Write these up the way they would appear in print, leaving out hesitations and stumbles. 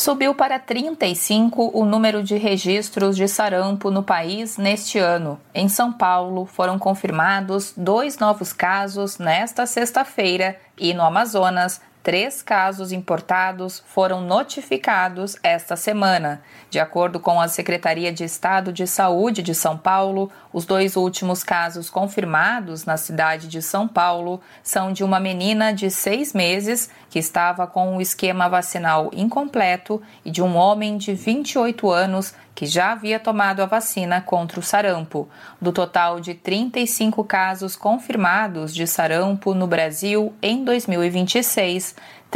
Subiu para 35 o número de registros de sarampo no país neste ano. Em São Paulo, foram confirmados 2 novos casos nesta sexta-feira e no Amazonas, 3 casos importados foram notificados esta semana. De acordo com a Secretaria de Estado de Saúde de São Paulo, os 2 últimos casos confirmados na cidade de São Paulo são de uma menina de 6 meses que estava com o esquema vacinal incompleto e de um homem de 28 anos que já havia tomado a vacina contra o sarampo. Do total de 35 casos confirmados de sarampo no Brasil em 2026,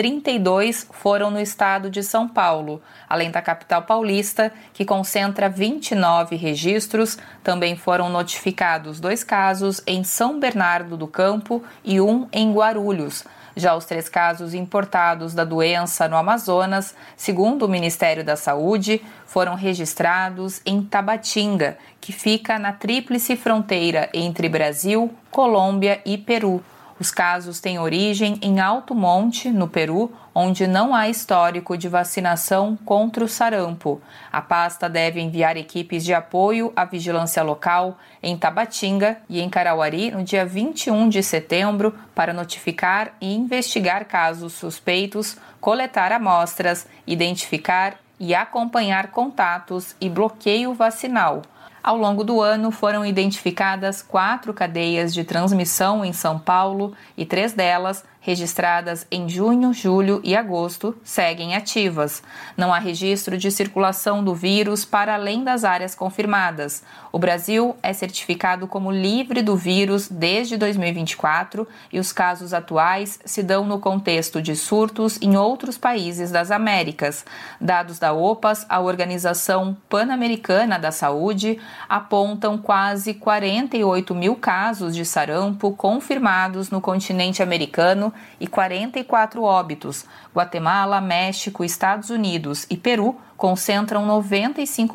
32 foram no estado de São Paulo, além da capital paulista, que concentra 29 registros. Também foram notificados 2 casos em São Bernardo do Campo e 1 em Guarulhos. Já os 3 casos importados da doença no Amazonas, segundo o Ministério da Saúde, foram registrados em Tabatinga, que fica na tríplice fronteira entre Brasil, Colômbia e Peru. Os casos têm origem em Alto Monte, no Peru, onde não há histórico de vacinação contra o sarampo. A pasta deve enviar equipes de apoio à vigilância local em Tabatinga e em Carauari no dia 21 de setembro para notificar e investigar casos suspeitos, coletar amostras, identificar e acompanhar contatos e bloqueio vacinal. Ao longo do ano, foram identificadas 4 cadeias de transmissão em São Paulo e 3 delas, registradas em junho, julho e agosto, seguem ativas. Não há registro de circulação do vírus para além das áreas confirmadas. O Brasil é certificado como livre do vírus desde 2024 e os casos atuais se dão no contexto de surtos em outros países das Américas. Dados da OPAS, a Organização Pan-Americana da Saúde, apontam quase 48 mil casos de sarampo confirmados no continente americano e 44 óbitos. Guatemala, México, Estados Unidos e Peru concentram 95